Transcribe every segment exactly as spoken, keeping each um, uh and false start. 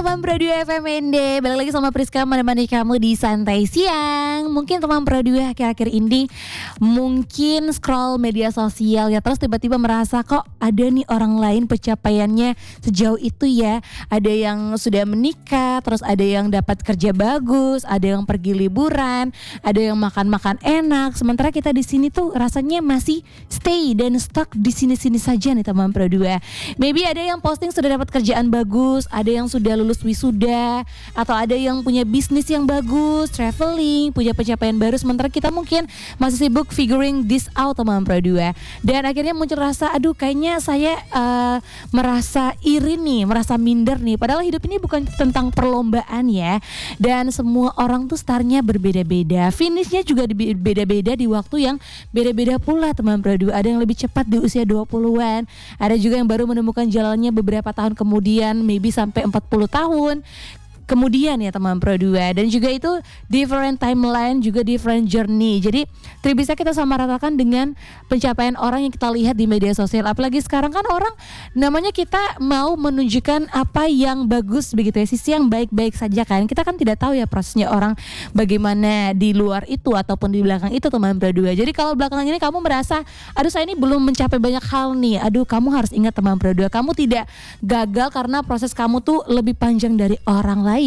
teman Pro dua F M N D, balik lagi sama Priska menemani kamu di Santai Siang. Mungkin teman Pro dua akhir-akhir ini mungkin scroll media sosial ya, terus tiba-tiba merasa kok ada nih orang lain pencapaiannya sejauh itu ya. Ada yang sudah menikah, terus ada yang dapat kerja bagus, ada yang pergi liburan, ada yang makan-makan enak. Sementara kita di sini tuh rasanya masih stay dan stuck di sini-sini saja nih teman Pro dua. Maybe ada yang posting sudah dapat kerjaan bagus, ada yang sudah lulus wisuda, atau ada yang punya bisnis yang bagus, traveling, punya pencapaian baru. Sementara kita mungkin masih sibuk figuring this out teman Pro dua. Dan akhirnya muncul rasa, aduh kayaknya saya uh, merasa iri nih, merasa minder nih. Padahal hidup ini bukan tentang perlombaan ya. Dan semua orang tuh startnya berbeda-beda, finishnya juga beda-beda di waktu yang beda-beda pula teman Pro dua. Ada yang lebih cepat di usia dua puluhan, ada juga yang baru menemukan jalannya beberapa tahun kemudian, maybe sampai empat puluh tahun kemudian ya teman Pro dua. Dan juga itu different timeline, juga different journey. Jadi tidak bisa kita samaratakan dengan pencapaian orang yang kita lihat di media sosial. Apalagi sekarang kan orang namanya kita mau menunjukkan apa yang bagus begitu ya, sisi yang baik-baik saja kan. Kita kan tidak tahu ya prosesnya orang bagaimana di luar itu ataupun di belakang itu teman Pro dua. Jadi kalau belakangan ini kamu merasa aduh saya ini belum mencapai banyak hal nih, aduh kamu harus ingat teman Pro dua, kamu tidak gagal karena proses kamu tuh lebih panjang dari orang lain.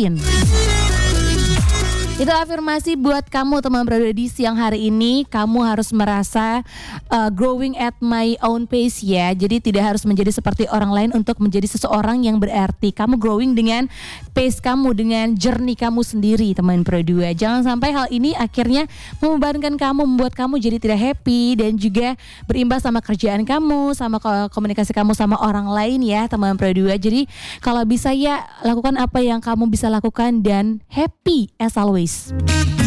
Itu afirmasi buat kamu teman Pro dua di siang hari ini. Kamu harus merasa uh, growing at my own pace ya. Jadi tidak harus menjadi seperti orang lain untuk menjadi seseorang yang berarti. Kamu growing dengan pace kamu, dengan journey kamu sendiri teman Pro dua. Jangan sampai hal ini akhirnya membebankan kamu, membuat kamu jadi tidak happy dan juga berimbas sama kerjaan kamu, sama komunikasi kamu sama orang lain ya teman Pro dua. Jadi kalau bisa ya lakukan apa yang kamu bisa lakukan dan happy as always.